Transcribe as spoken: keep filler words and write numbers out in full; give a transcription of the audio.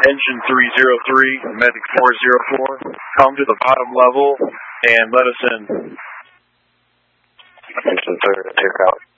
Engine three zero three, Medic four zero four, come to the bottom level and let us in. Engine three, take out.